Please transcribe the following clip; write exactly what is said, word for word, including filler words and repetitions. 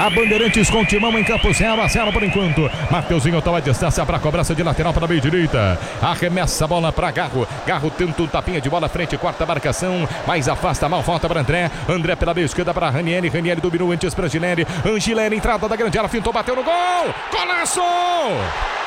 A Bandeirantes com Timão em campo, zero a zero por enquanto. Mateuzinho toma a distância para a cobrança de lateral para a meia direita. Arremessa a bola para Garro. Garro tenta um tapinha de bola frente, quarta marcação, mas afasta mal, volta para André. André pela meia esquerda para Ranieri. Ranieri dominou antes para Angileri. Angileri, entrada da grande área, fintou, bateu no gol. Golaço!